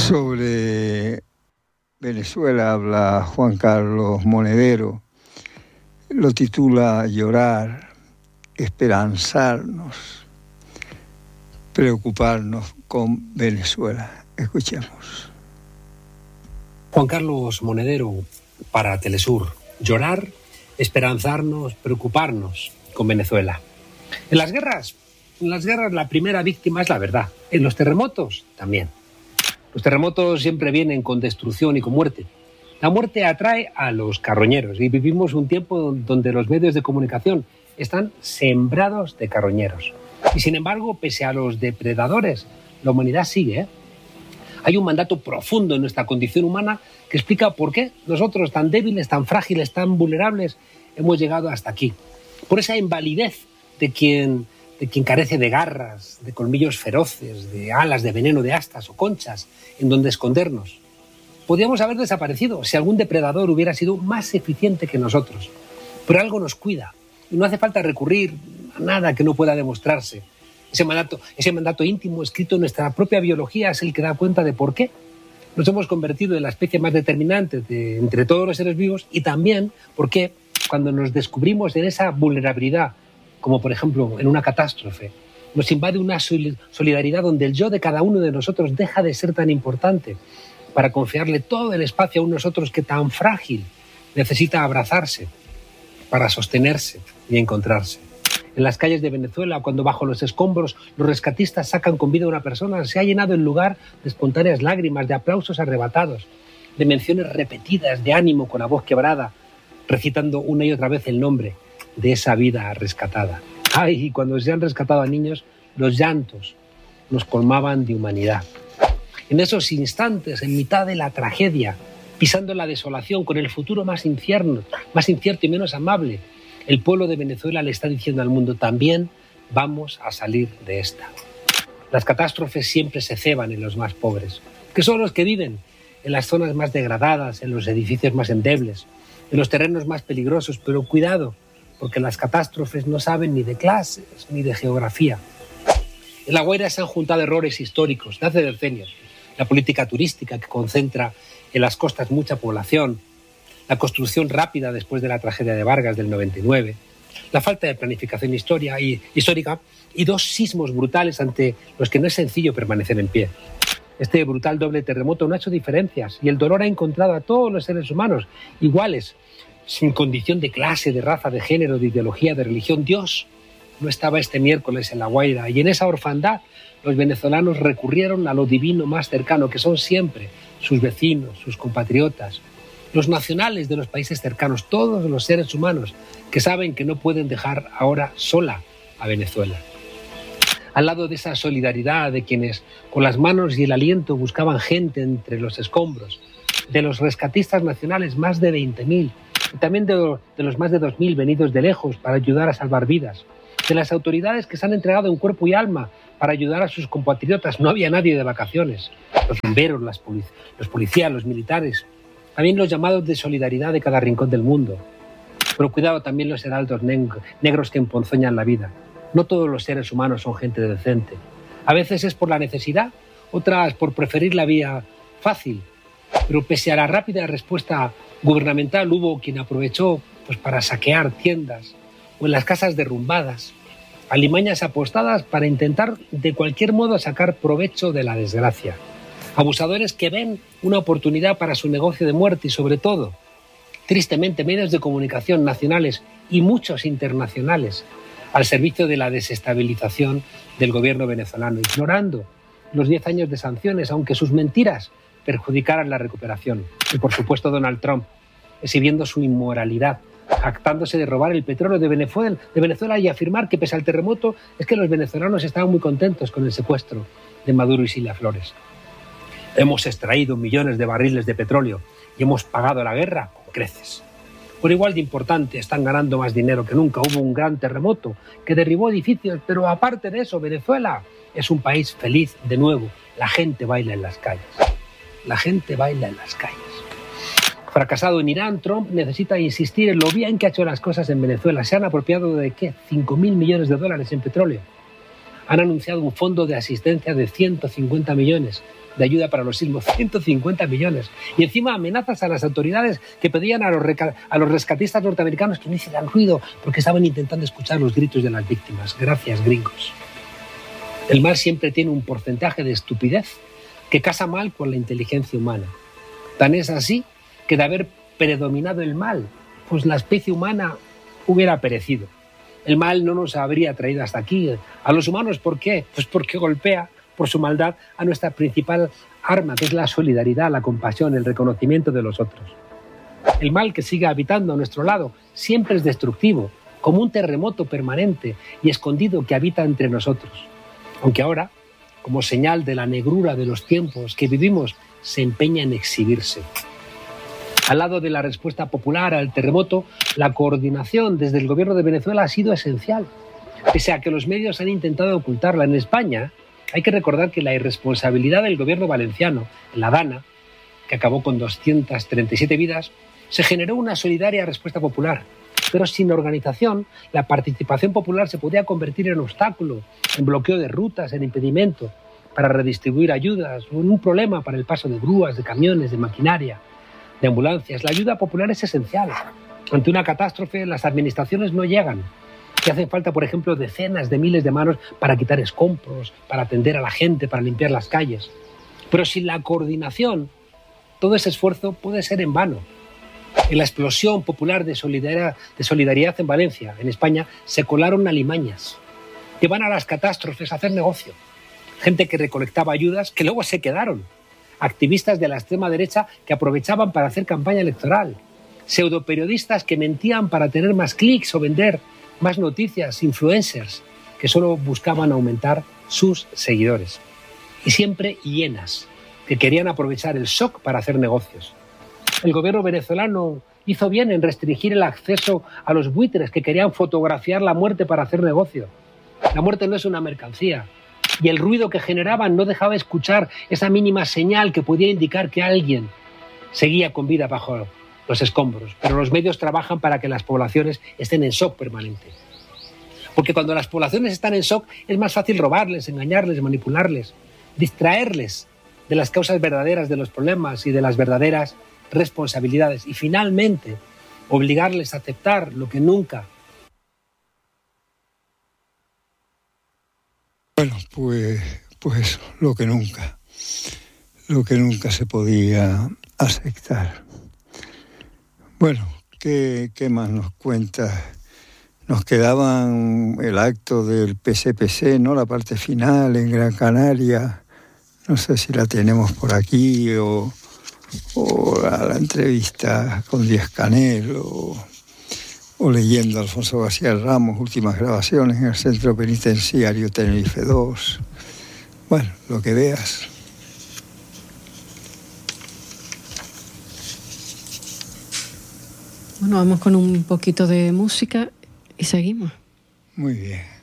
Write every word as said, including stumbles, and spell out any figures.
Sobre Venezuela habla Juan Carlos Monedero. Lo titula Llorar, esperanzarnos, preocuparnos con Venezuela. Escuchemos. Juan Carlos Monedero para Telesur. Llorar, esperanzarnos, preocuparnos con Venezuela. En las guerras, en las guerras la primera víctima es la verdad. En los terremotos también. Los terremotos siempre vienen con destrucción y con muerte. La muerte atrae a los carroñeros y vivimos un tiempo donde los medios de comunicación están sembrados de carroñeros. Y sin embargo, pese a los depredadores, la humanidad sigue, ¿eh? Hay un mandato profundo en nuestra condición humana que explica por qué nosotros, tan débiles, tan frágiles, tan vulnerables, hemos llegado hasta aquí. Por esa invalidez de quien, de quien carece de garras, de colmillos feroces, de alas de veneno de astas o conchas en donde escondernos. Podríamos haber desaparecido si algún depredador hubiera sido más eficiente que nosotros. Pero algo nos cuida y no hace falta recurrir a nada que no pueda demostrarse. Ese mandato, ese mandato íntimo escrito en nuestra propia biología es el que da cuenta de por qué nos hemos convertido en la especie más determinante de entre todos los seres vivos y también por qué cuando nos descubrimos en esa vulnerabilidad, como por ejemplo en una catástrofe, nos invade una solidaridad donde el yo de cada uno de nosotros deja de ser tan importante para confiarle todo el espacio a un nosotros que tan frágil necesita abrazarse para sostenerse y encontrarse. En las calles de Venezuela, cuando bajo los escombros los rescatistas sacan con vida a una persona, se ha llenado el lugar de espontáneas lágrimas, de aplausos arrebatados, de menciones repetidas, de ánimo con la voz quebrada, recitando una y otra vez el nombre de esa vida rescatada. Ay, y cuando se han rescatado a niños, los llantos nos colmaban de humanidad. En esos instantes, en mitad de la tragedia, pisando la desolación con el futuro más incierto, más incierto y menos amable, el pueblo de Venezuela le está diciendo al mundo, también vamos a salir de esta. Las catástrofes siempre se ceban en los más pobres, que son los que viven en las zonas más degradadas, en los edificios más endebles, en los terrenos más peligrosos, pero cuidado, porque las catástrofes no saben ni de clases ni de geografía. En La Guaira se han juntado errores históricos de hace decenios, la política turística que concentra en las costas mucha población, la construcción rápida después de la tragedia de Vargas del noventa y nueve, la falta de planificación historia y, histórica y dos sismos brutales ante los que no es sencillo permanecer en pie. Este brutal doble terremoto no ha hecho diferencias y el dolor ha encontrado a todos los seres humanos iguales, sin condición de clase, de raza, de género, de ideología, de religión. Dios no estaba este miércoles en La Guaira y en esa orfandad los venezolanos recurrieron a lo divino más cercano, que son siempre sus vecinos, sus compatriotas, los nacionales de los países cercanos, todos los seres humanos que saben que no pueden dejar ahora sola a Venezuela. Al lado de esa solidaridad de quienes con las manos y el aliento buscaban gente entre los escombros, de los rescatistas nacionales más de veinte mil, y también de, de los más de dos mil venidos de lejos para ayudar a salvar vidas, de las autoridades que se han entregado en cuerpo y alma para ayudar a sus compatriotas. No había nadie de vacaciones, los bomberos, las polic- los policías, los militares, también los llamados de solidaridad de cada rincón del mundo. Pero cuidado también los heraldos neg- negros que emponzoñan la vida. No todos los seres humanos son gente decente. A veces es por la necesidad, otras por preferir la vía fácil. Pero pese a la rápida respuesta gubernamental, hubo quien aprovechó pues, para saquear tiendas o en las casas derrumbadas, alimañas apostadas para intentar de cualquier modo sacar provecho de la desgracia. Abusadores que ven una oportunidad para su negocio de muerte y, sobre todo, tristemente, medios de comunicación nacionales y muchos internacionales al servicio de la desestabilización del gobierno venezolano, ignorando los diez años de sanciones, aunque sus mentiras perjudicaran la recuperación. Y, por supuesto, Donald Trump, exhibiendo su inmoralidad, jactándose de robar el petróleo de Venezuela, de Venezuela y afirmar que, pese al terremoto, es que los venezolanos estaban muy contentos con el secuestro de Maduro y Cilia Flores. Hemos extraído millones de barriles de petróleo y hemos pagado la guerra con creces. Por igual de importante, están ganando más dinero que nunca. Hubo un gran terremoto que derribó edificios, pero aparte de eso, Venezuela es un país feliz de nuevo. La gente baila en las calles. La gente baila en las calles. Fracasado en Irán, Trump necesita insistir en lo bien que ha hecho las cosas en Venezuela. Se han apropiado de, ¿qué?, cinco mil millones de dólares en petróleo. Han anunciado un fondo de asistencia de ciento cincuenta millones de ayuda para los sismos, ciento cincuenta millones. Y encima amenazas a las autoridades que pedían a los, a los rescatistas norteamericanos que no hicieran ruido porque estaban intentando escuchar los gritos de las víctimas. Gracias, gringos. El mal siempre tiene un porcentaje de estupidez que casa mal con la inteligencia humana. Tan es así que de haber predominado el mal, pues la especie humana hubiera perecido. El mal no nos habría traído hasta aquí. A los humanos, ¿por qué? Pues porque golpea por su maldad a nuestra principal arma, que es la solidaridad, la compasión, el reconocimiento de los otros. El mal que sigue habitando a nuestro lado siempre es destructivo, como un terremoto permanente y escondido que habita entre nosotros. Aunque ahora, como señal de la negrura de los tiempos que vivimos, se empeña en exhibirse. Al lado de la respuesta popular al terremoto, la coordinación desde el gobierno de Venezuela ha sido esencial. Pese a que los medios han intentado ocultarla en España, hay que recordar que la irresponsabilidad del gobierno valenciano, la DANA, que acabó con doscientas treinta y siete vidas, se generó una solidaria respuesta popular. Pero sin organización, la participación popular se podía convertir en obstáculo, en bloqueo de rutas, en impedimento para redistribuir ayudas o en un problema para el paso de grúas, de camiones, de maquinaria, de ambulancias. La ayuda popular es esencial. Ante una catástrofe, las administraciones no llegan. Y hacen falta, por ejemplo, decenas de miles de manos para quitar escombros, para atender a la gente, para limpiar las calles. Pero sin la coordinación, todo ese esfuerzo puede ser en vano. En la explosión popular de solidaridad, de solidaridad en Valencia, en España, se colaron alimañas que van a las catástrofes a hacer negocio. Gente que recolectaba ayudas que luego se quedaron. Activistas de la extrema derecha que aprovechaban para hacer campaña electoral. Pseudoperiodistas que mentían para tener más clics o vender más noticias. Influencers que solo buscaban aumentar sus seguidores. Y siempre hienas que querían aprovechar el shock para hacer negocios. El gobierno venezolano hizo bien en restringir el acceso a los buitres que querían fotografiar la muerte para hacer negocio. La muerte no es una mercancía. Y el ruido que generaban no dejaba escuchar esa mínima señal que podía indicar que alguien seguía con vida bajo los escombros. Pero los medios trabajan para que las poblaciones estén en shock permanente. Porque cuando las poblaciones están en shock es más fácil robarles, engañarles, manipularles, distraerles de las causas verdaderas de los problemas y de las verdaderas responsabilidades. Y finalmente, obligarles a aceptar lo que nunca. Bueno, pues, pues eso, lo que nunca, lo que nunca se podía aceptar. Bueno, ¿qué, qué más nos cuentas? Nos quedaban el acto del P C P C, ¿no? La parte final en Gran Canaria. No sé si la tenemos por aquí o, o la, la entrevista con Díaz-Canel o... o leyendo a Alfonso García Ramos, últimas grabaciones en el Centro Penitenciario Tenerife dos. Bueno, lo que veas. Bueno, vamos con un poquito de música y seguimos. Muy bien.